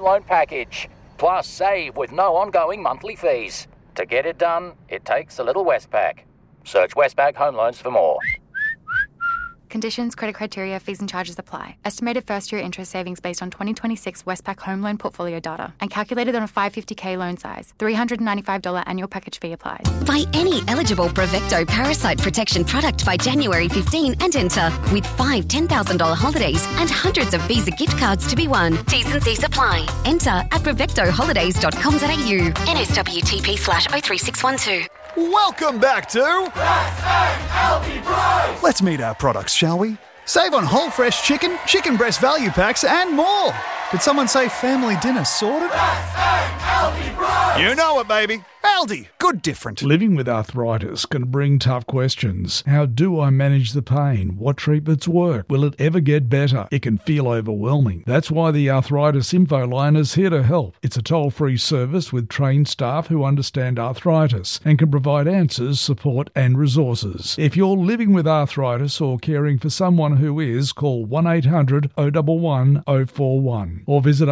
loan package. Plus, save with no ongoing monthly fees. To get it done, it takes a little Westpac. Search Westpac Home Loans for more. Conditions, credit criteria, fees and charges apply. Estimated first-year interest savings based on 2026 Westpac home loan portfolio data and calculated on a 550k loan size. $395 annual package fee applies. Buy any eligible Bravecto parasite protection product by January 15 and enter with 5 $10,000 holidays and hundreds of Visa gift cards to be won. T's and C's apply. Enter at bravectoholidays.com.au. NSWTP/03612. Welcome back to Aldi Price. Let's meet our products, shall we? Save on whole fresh chicken, chicken breast value packs and more. Did someone say family dinner sorted? Aldi Price. You know it, baby. Aldi, good different. Living with arthritis can bring tough questions. How do I manage the pain? What treatments work? Will it ever get better? It can feel overwhelming. That's why the Arthritis Info Line is here to help. It's a toll-free service with trained staff who understand arthritis and can provide answers, support and resources. If you're living with arthritis or caring for someone who is, call 1-800-011 041 or visit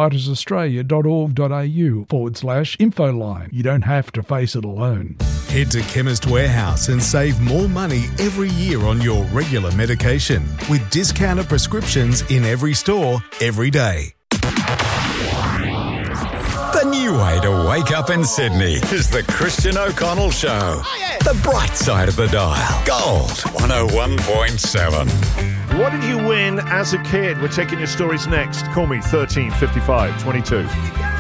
arthritisaustralia.org.au/infoline. You don't have to face it alone. Head to Chemist Warehouse and save more money every year on your regular medication with discounted prescriptions in every store, every day. The new way to wake up in Sydney is the Christian O'Connell Show. The bright side of the dial. Gold 101.7. What did you win as a kid? We're taking your stories next. Call me 13 55 22.